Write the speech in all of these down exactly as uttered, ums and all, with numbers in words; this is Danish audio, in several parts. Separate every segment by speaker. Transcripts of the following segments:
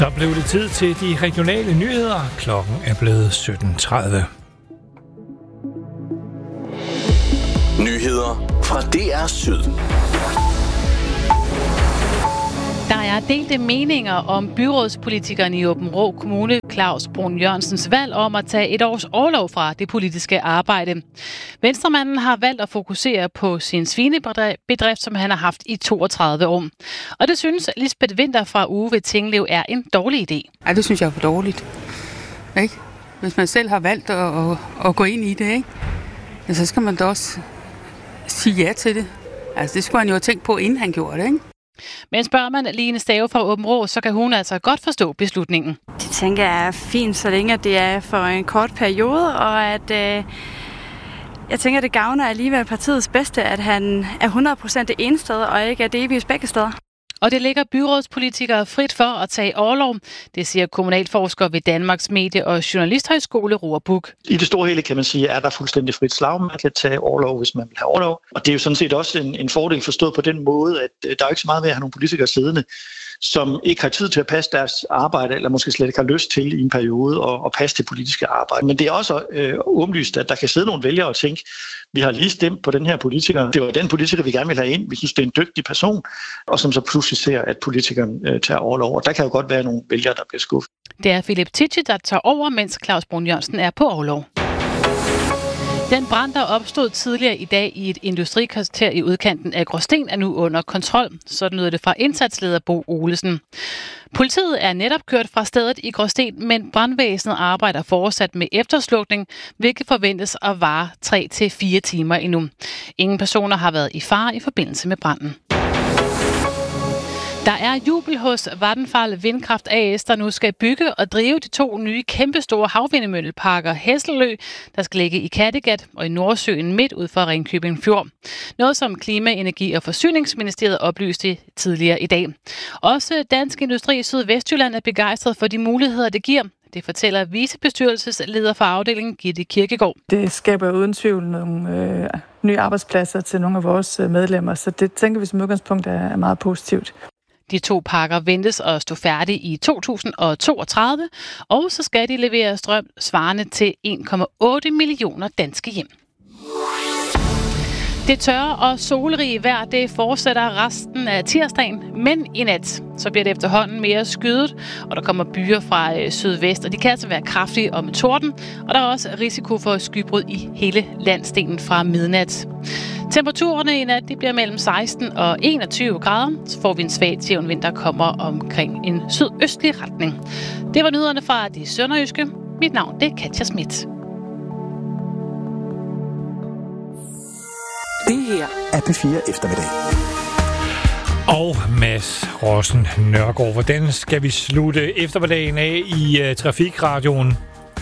Speaker 1: Så blev det tid til de regionale nyheder. Klokken er blevet sytten tredive.
Speaker 2: Nyheder fra D R Syd.
Speaker 3: Der er delte meninger om byrådspolitikeren i Aabenraa Kommune, Claus Brun Jørgensens valg om at tage et års orlov fra det politiske arbejde. Venstremanden har valgt at fokusere på sin svinebedrift, som han har haft i toogtredive år. Og det synes Lisbeth Winther fra Uge ved Tinglev er en dårlig idé.
Speaker 4: Ja, det synes jeg er for dårligt. Ikke? Hvis man selv har valgt at, at, at gå ind i det, ikke? Ja, så skal man da også sige ja til det. Altså, det skulle han jo have tænkt på, inden han gjorde det, ikke?
Speaker 3: Men spørger man Line Stave fra Aabenraa, så kan hun altså godt forstå beslutningen.
Speaker 5: Det tænker jeg er fint, så længe det er for en kort periode, og at øh, jeg tænker, det gavner alligevel partiets bedste, at han er hundrede procent det ene sted, og ikke er delvis begge steder.
Speaker 3: Og det ligger byrådspolitikere frit for at tage orlov. Det siger kommunalforsker ved Danmarks Medie- og Journalisthøjskole, Roar Buch.
Speaker 6: I det store hele kan man sige, at der fuldstændig frit slag. Man kan tage orlov, hvis man vil have orlov. Og det er jo sådan set også en, en fordel forstået på den måde, at der er ikke så meget ved at have nogle politikere siddende, som ikke har tid til at passe deres arbejde, eller måske slet ikke har lyst til i en periode at, at passe det politiske arbejde. Men det er også øh, åbenlyst, at der kan sidde nogle vælgere og tænke, vi har lige stemt på den her politiker. Det var den politiker, vi gerne vil have ind. Vi synes, det er en dygtig person, og som så pludselig ser, at politikeren øh, tager orlov. Og der kan jo godt være nogle vælgere, der bliver skuffet.
Speaker 3: Det er Philip Tichy, der tager over, mens Claus Brun Jørgensen er på orlov. Den brand, der opstod tidligere i dag i et industrikvarter i udkanten af Gråsten, er nu under kontrol. Sådan lyder det fra indsatsleder Bo Olesen. Politiet er netop kørt fra stedet i Gråsten, men brandvæsenet arbejder fortsat med efterslukning, hvilket forventes at vare tre til fire timer endnu. Ingen personer har været i fare i forbindelse med branden. Der er jubel hos Vattenfall Vindkraft A S, der nu skal bygge og drive de to nye kæmpestore havvindmølleparker Hesselø, der skal ligge i Kattegat og i Nordsøen midt ud for Ringkøbing Fjord. Noget som Klima-, Energi- og Forsyningsministeriet oplyste tidligere i dag. Også Dansk Industri i Sydvestjylland er begejstret for de muligheder, det giver. Det fortæller vicebestyrelsesleder for afdelingen Gitte Kirkegaard.
Speaker 7: Det skaber uden tvivl nogle øh, nye arbejdspladser til nogle af vores medlemmer, så det tænker vi som udgangspunkt er, er meget positivt.
Speaker 3: De to parker ventes at stå færdige i to tusind toogtredive, og så skal de levere strøm svarende til en komma otte millioner danske hjem. Det tørre og solrige vejr, det fortsætter resten af tirsdagen, men i nat så bliver det efterhånden mere skyet, og der kommer byer fra øh, sydvest, og de kan altså være kraftige og med torden, og der er også risiko for skybrud i hele landsdelen fra midnat. Temperaturerne i nat de bliver mellem seksten og enogtyve grader, så får vi en svag til en vind, der kommer omkring en sydøstlig retning. Det var nyhederne fra de sønderjyske. Mit navn det er Katja Schmidt.
Speaker 2: Det her er P fire Eftermiddag.
Speaker 1: Og Mads Rossen Nørgaard, hvordan skal vi slutte eftermiddagen af i uh, Trafikradioen?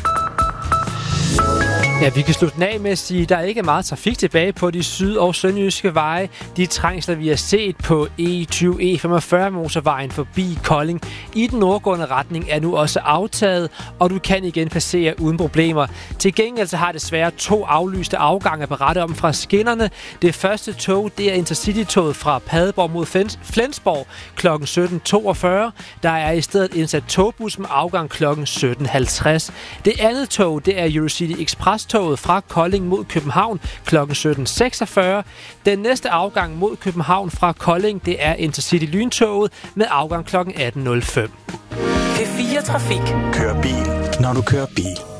Speaker 8: Ja, vi kan slutte den af med at sige, at der ikke er meget trafik tilbage på de syd- og sønderjyske veje. De trængsler, vi har set på E tyve E femogfyrre motorvejen forbi Kolding i den nordgående retning, er nu også aftaget, og du kan igen passere uden problemer. Til gengæld så har desværre to aflyste afgange at berette om fra skinnerne. Det første tog, det er Intercity-toget fra Padborg mod Flensborg klokken sytten toogfyrre. Der er i stedet indsat togbus med afgang klokken sytten halvtreds. Det andet tog, det er Eurocity Express toget fra Kolding mod København klokken sytten seksogfyrre. Den næste afgang mod København fra Kolding, det er Intercity Lyntoget med afgang klokken atten nul fem.
Speaker 2: P fire Trafik. Kør bil, når du kører bil.